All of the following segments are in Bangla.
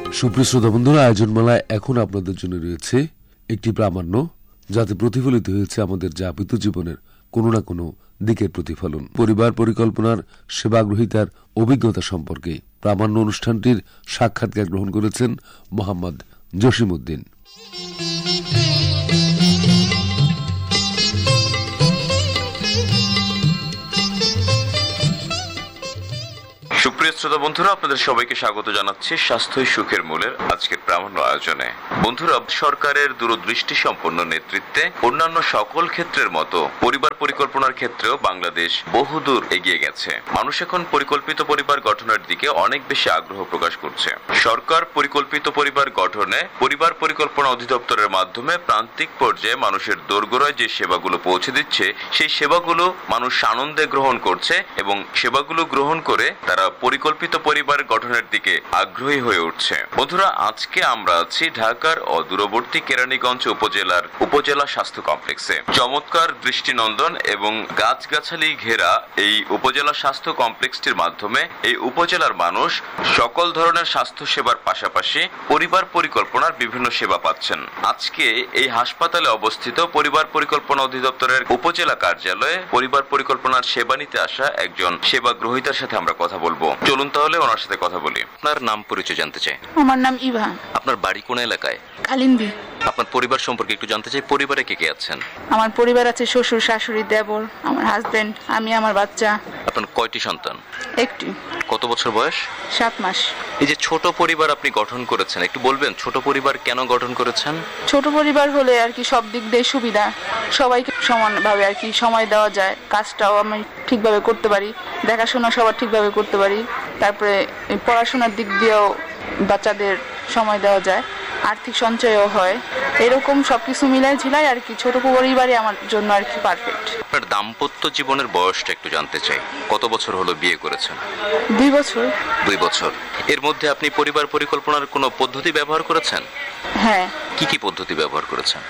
সুপ্রিয় শ্রোতা বন্ধুরা, আয়োজনমালায় এখন আপনাদের জন্য রয়েছে একটি প্রামাণ্য, যাতে প্রতিফলিত হয়েছে আমাদের যাপিত জীবনের কোনো না কোনো দিকের প্রতিফলন। পরিবার পরিকল্পনার সেবাগ্রহীতার অভিজ্ঞতা সম্পর্কে প্রামাণ্য অনুষ্ঠানটির সাক্ষাৎকার গ্রহণ করেছেন মোহাম্মদ জসিমউদ্দিন। সুপ্রিয় শ্রোতা বন্ধুরা, আপনাদের সবাইকে স্বাগত জানাচ্ছি স্বাস্থ্যই সুখের মূলের আজকের প্রামাণ্য আয়োজনে। বন্ধুরা, সরকারের দূরদৃষ্টি সম্পন্ন নেতৃত্বে অন্যান্য সকল ক্ষেত্রের মতো পরিবার পরিকল্পনার ক্ষেত্রেও বাংলাদেশ বহুদূর এগিয়ে গেছে। মানুষ এখন পরিকল্পিত পরিবার গঠনের দিকে অনেক বেশি আগ্রহ প্রকাশ করছে। সরকার পরিকল্পিত পরিবার গঠনে পরিবার পরিকল্পনা অধিদপ্তরের মাধ্যমে প্রান্তিক পর্যায়ে মানুষের দোরগোড়ায় যে সেবাগুলো পৌঁছে দিচ্ছে, সেই সেবাগুলো মানুষ আনন্দে গ্রহণ করছে এবং সেবাগুলো গ্রহণ করে তারা পরিকল্পিত পরিবার গঠনের দিকে আগ্রহী হয়ে উঠছে। বন্ধুরা, আজকে আমরা আছি ঢাকার অদূরবর্তী কেরানীগঞ্জ উপজেলার উপজেলা স্বাস্থ্য কমপ্লেক্সে। চমৎকার দৃষ্টিনন্দন এবং গাছগাছালি ঘেরা এই উপজেলা স্বাস্থ্য কমপ্লেক্সটির মাধ্যমে এই উপজেলার মানুষ সকল ধরনের স্বাস্থ্য সেবার পাশাপাশি পরিবার পরিকল্পনার বিভিন্ন সেবা পাচ্ছেন। আজকে এই হাসপাতালে অবস্থিত পরিবার পরিকল্পনা অধিদপ্তরের উপজেলা কার্যালয়ে পরিবার পরিকল্পনার সেবা নিতে আসা একজন সেবা গ্রহীতার সাথে আমরা কথা বলবো। চলুন তাহলে ওনার সাথে কথা বলি। আপনার নাম পরিচয় জানতে চাই। আমার নাম ইভা। আপনার বাড়ি কোন এলাকায়? কালিন্দী। আপনার পরিবার সম্পর্কে একটু জানতে চাই। পরিবারে কে কে আছেন? আমার পরিবার আছে শ্বশুর, শাশুড়ি, দেবর, আমার হাজবেন্ড, আমি, আমার বাচ্চা। আপনার কয়টি সন্তান? একটি। কত বছর বয়স? 7 মাস। এই যে ছোট পরিবার আপনি গঠন করেছেন, একটু বলবেন ছোট পরিবার কেন গঠন করেছেন? ছোট পরিবার হলে আর কি সব দিক দিয়ে সুবিধা, সবাইকে সমানভাবে আর কি সময় দেওয়া যায়, কাজটাও আমি ঠিকভাবে করতে পারি, দেখাশোনা সবার ঠিকভাবে করতে পারি, তারপরে পড়াশোনার দিক দিয়েও বাচ্চাদের সময় দেওয়া যায়, আর্থিক সঞ্চয়ও হয়। এরকম সবকিছু মিলাই ঝিলাই আর কি ছোট পরিবারই আমার জন্য আর কি পারফেক্ট। আপনার দাম্পত্য জীবনের বয়সটা একটু জানতে চাই। কত বছর হলো বিয়ে করেছেন? 2 বছর। 2 বছর। এর মধ্যে আপনি পরিবার পরিকল্পনার কোনো পদ্ধতি ব্যবহার করেছেন? হ্যাঁ। কি ব্যবহার ব্যবহার করেছেন?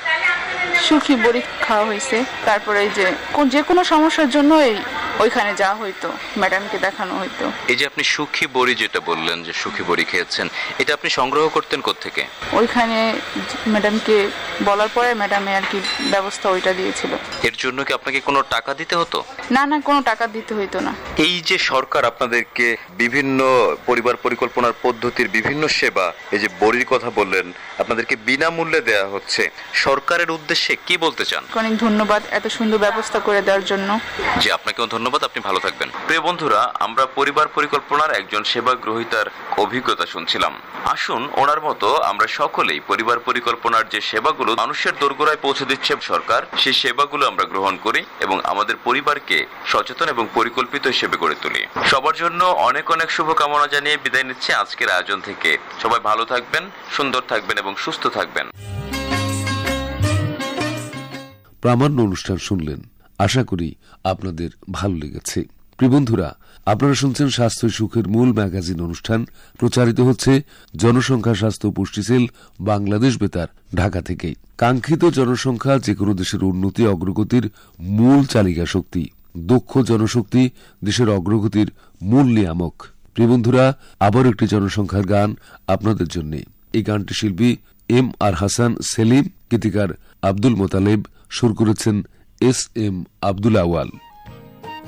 সুখী বড়ি খাওয়া হয়েছে, তারপরে এই যে কোনো সমস্যার জন্য ওইখানে যাওয়া হইতো, ম্যাডামকে দেখানো হইতো। এই যে আপনি সুখী বড়ি যেটা বললেন যে সুখী বড়ি খেয়েছেন, এটা আপনি সংগ্রহ করতেন কোত্থেকে? ওইখানে ম্যাডামকে বলার পরে ম্যাডামে আর কি ব্যবস্থা ওইটা দিয়েছিল। এর জন্য কি আপনাকে কোনো টাকা দিতে হতো? না, কোনো টাকা দিতে হইতো না। এই যে সরকার আপনাদেরকে বিভিন্ন পরিবার পরিকল্পনার পদ্ধতির বিভিন্ন সেবা, এই যে বড়ির কথা বললেন, আপনাদেরকে বিনামূল্যে দেয়া হচ্ছে, সরকারের উদ্দেশ্যে কি বলতে চান? অনেক ধন্যবাদ এত সুন্দর ব্যবস্থা করে দেওয়ার জন্য। জি, আপনাকেও ধন্যবাদ। আপনি ভালো থাকবেন। প্রিয় বন্ধুরা, আমরা পরিবার পরিকল্পনার একজন সেবা গ্রহীতার অভিজ্ঞতা শুনছিলাম। আসুন ওনার মতো আমরা সকলেই পরিবার পরিকল্পনার যে সেবাগুলো মানুষের দোরগোড়ায় পৌঁছে দিচ্ছে সরকার, সেই সেবাগুলো আমরা গ্রহণ করি এবং আমাদের পরিবারকে সচেতন এবং পরিকল্পিত হিসেবে গড়ে তুলি। সবার জন্য অনেক অনেক শুভকামনা জানিয়ে বিদায় নিচ্ছে আজকের আয়োজন থেকে। সবাই ভালো থাকবেন, সুন্দর থাকবেন এবং সুস্থ থাকবেন। প্রামাণ্য অনুষ্ঠান শুনলেন, আশা করি আপনাদের ভালো লেগেছে। প্রিয় বন্ধুরা, আপনারা শুনছেন স্বাস্থ্য সুখের মূল ম্যাগাজিন অনুষ্ঠান, প্রচারিত হচ্ছে জনসংখ্যা স্বাস্থ্য পুষ্টি সেল বাংলাদেশ বেতার, ঢাকা থেকে। কাঙ্ক্ষিত জনসংখ্যা যে কোনো দেশের উন্নতি অগ্রগতির মূল চালিকা শক্তি। দক্ষ জনশক্তি দেশের অগ্রগতির মূল নিয়ামক। প্রিয় বন্ধুরা, আবার একটি জনসংখ্যার গান আপনাদের জন্য। এই গানটি শিল্পী M.R. হাসান সেলিম, গীতিকার আব্দুল মোতালেব, সুর করেছেন S.M. আব্দুল আওয়াল।